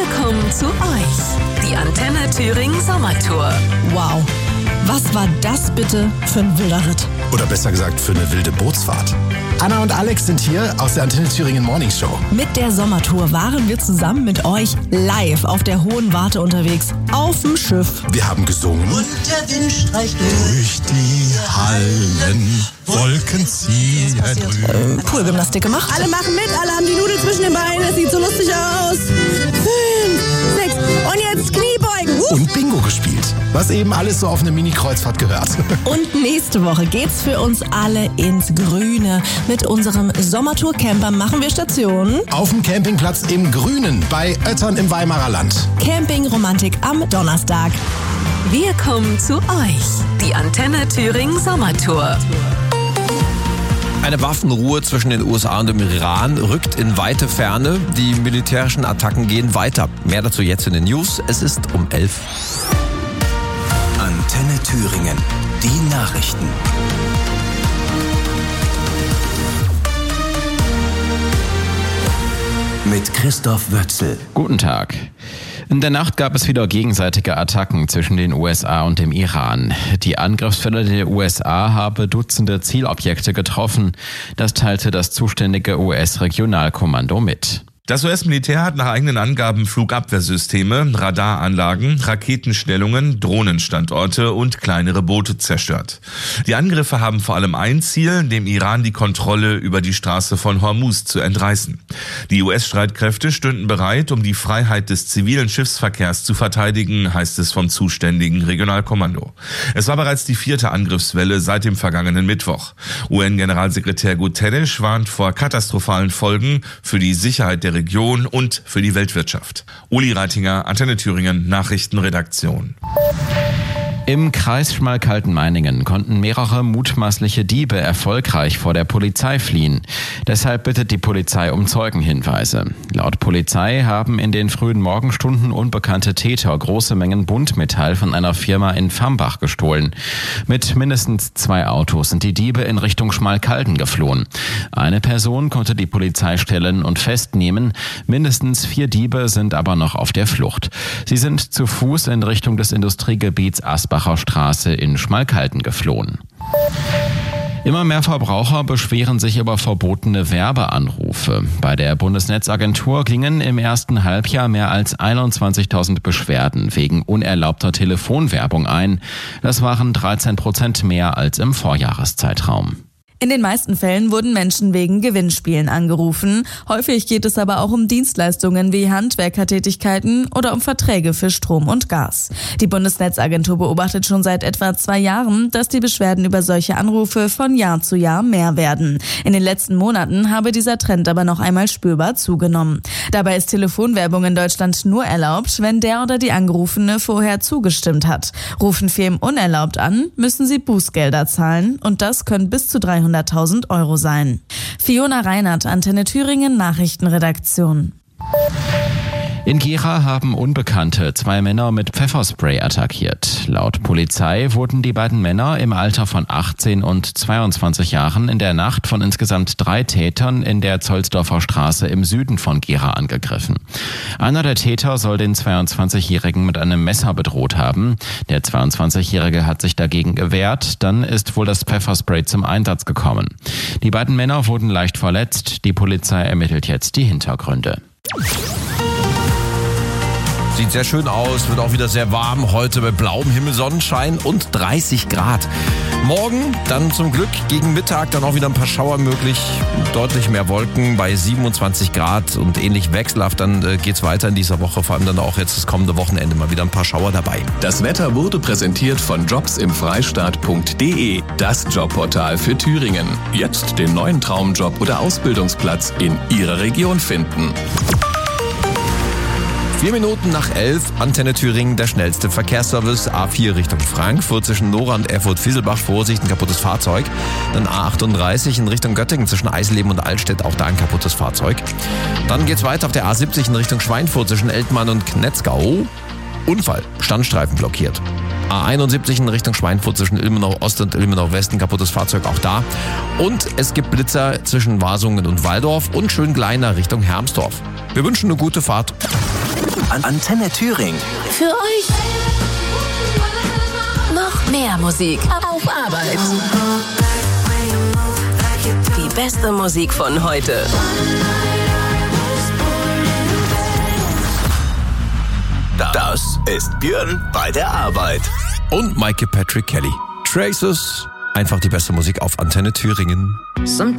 Wir kommen zu euch. Die Antenne Thüringen Sommertour. Wow, was war das bitte für ein wilder Ritt? Oder besser gesagt für eine wilde Bootsfahrt. Anna und Alex sind hier aus der Antenne Thüringen Morning Show. Mit der Sommertour waren wir zusammen mit euch live auf der Hohen Warte unterwegs, auf dem Schiff. Wir haben gesungen. Und der Wind streicht durch die Hallen, Wolken ziehen drüben. Poolgymnastik gemacht. Alle machen mit, alle haben die Nudel zwischen den Beinen, es sieht so lustig aus. 5, 6 und jetzt Kniebeugen. Und Bingo gespielt, was eben alles so auf eine Mini-Kreuzfahrt gehört. Und nächste Woche geht's für uns alle ins Grüne. Mit unserem Sommertour-Camper machen wir Station Auf dem Campingplatz im Grünen bei Oettern im Weimarer Land. Camping-Romantik am Donnerstag. Wir kommen zu euch. Die Antenne Thüringen Sommertour. Eine Waffenruhe zwischen den USA und dem Iran rückt in weite Ferne. Die militärischen Attacken gehen weiter. Mehr dazu jetzt in den News. Es ist um 11. Antenne Thüringen. Die Nachrichten. Mit Christoph Wötzel. Guten Tag. In der Nacht gab es wieder gegenseitige Attacken zwischen den USA und dem Iran. Die Angriffswelle der USA habe Dutzende Zielobjekte getroffen. Das teilte das zuständige US-Regionalkommando mit. Das US-Militär hat nach eigenen Angaben Flugabwehrsysteme, Radaranlagen, Raketenstellungen, Drohnenstandorte und kleinere Boote zerstört. Die Angriffe haben vor allem ein Ziel, dem Iran die Kontrolle über die Straße von Hormuz zu entreißen. Die US-Streitkräfte stünden bereit, um die Freiheit des zivilen Schiffsverkehrs zu verteidigen, heißt es vom zuständigen Regionalkommando. Es war bereits die 4. Angriffswelle seit dem vergangenen Mittwoch. UN-Generalsekretär Guterres warnt vor katastrophalen Folgen für die Sicherheit der Region und für die Weltwirtschaft. Uli Reitinger, Antenne Thüringen, Nachrichtenredaktion. Im Kreis Schmalkalden-Meiningen konnten mehrere mutmaßliche Diebe erfolgreich vor der Polizei fliehen. Deshalb bittet die Polizei um Zeugenhinweise. Laut Polizei haben in den frühen Morgenstunden unbekannte Täter große Mengen Buntmetall von einer Firma in Fambach gestohlen. Mit mindestens 2 Autos sind die Diebe in Richtung Schmalkalden geflohen. Eine Person konnte die Polizei stellen und festnehmen. Mindestens 4 Diebe sind aber noch auf der Flucht. Sie sind zu Fuß in Richtung des Industriegebiets Asbacher Straße in Schmalkalden geflohen. Immer mehr Verbraucher beschweren sich über verbotene Werbeanrufe. Bei der Bundesnetzagentur gingen im ersten Halbjahr mehr als 21.000 Beschwerden wegen unerlaubter Telefonwerbung ein. Das waren 13% mehr als im Vorjahreszeitraum. In den meisten Fällen wurden Menschen wegen Gewinnspielen angerufen. Häufig geht es aber auch um Dienstleistungen wie Handwerkertätigkeiten oder um Verträge für Strom und Gas. Die Bundesnetzagentur beobachtet schon seit etwa 2 Jahren, dass die Beschwerden über solche Anrufe von Jahr zu Jahr mehr werden. In den letzten Monaten habe dieser Trend aber noch einmal spürbar zugenommen. Dabei ist Telefonwerbung in Deutschland nur erlaubt, wenn der oder die Angerufene vorher zugestimmt hat. Rufen Firmen unerlaubt an, müssen sie Bußgelder zahlen und das können bis zu 300.000 € sein. Fiona Reinhardt, Antenne Thüringen, Nachrichtenredaktion. In Gera haben Unbekannte 2 Männer mit Pfefferspray attackiert. Laut Polizei wurden die beiden Männer im Alter von 18 und 22 Jahren in der Nacht von insgesamt 3 Tätern in der Zollsdorfer Straße im Süden von Gera angegriffen. Einer der Täter soll den 22-Jährigen mit einem Messer bedroht haben. Der 22-Jährige hat sich dagegen gewehrt. Dann ist wohl das Pfefferspray zum Einsatz gekommen. Die beiden Männer wurden leicht verletzt. Die Polizei ermittelt jetzt die Hintergründe. Sieht sehr schön aus, wird auch wieder sehr warm. Heute bei blauem Himmel, Sonnenschein und 30 Grad. Morgen dann zum Glück gegen Mittag dann auch wieder ein paar Schauer möglich. Deutlich mehr Wolken bei 27 Grad und ähnlich wechselhaft. Dann geht's weiter in dieser Woche, vor allem dann auch jetzt das kommende Wochenende mal wieder ein paar Schauer dabei. Das Wetter wurde präsentiert von jobsimfreistaat.de, das Jobportal für Thüringen. Jetzt den neuen Traumjob oder Ausbildungsplatz in Ihrer Region finden. 4 Minuten nach 11, Antenne Thüringen, der schnellste Verkehrsservice. A4 Richtung Frankfurt zwischen Nora und Erfurt-Fieselbach, Vorsicht, ein kaputtes Fahrzeug. Dann A38 in Richtung Göttingen zwischen Eisleben und Altstedt, auch da ein kaputtes Fahrzeug. Dann geht's weiter auf der A70 in Richtung Schweinfurt zwischen Eltmann und Knetzgau. Unfall, Standstreifen blockiert. A71 in Richtung Schweinfurt zwischen Ilmenau Ost und Ilmenau West, ein kaputtes Fahrzeug auch da. Und es gibt Blitzer zwischen Wasungen und Walldorf und Schöngleiner Richtung Hermsdorf. Wir wünschen eine gute Fahrt. Antenne Thüringen. Für euch noch mehr Musik auf Arbeit. Die beste Musik von heute. Das ist Björn bei der Arbeit. Und Maike Patrick Kelly. Traces, einfach die beste Musik auf Antenne Thüringen.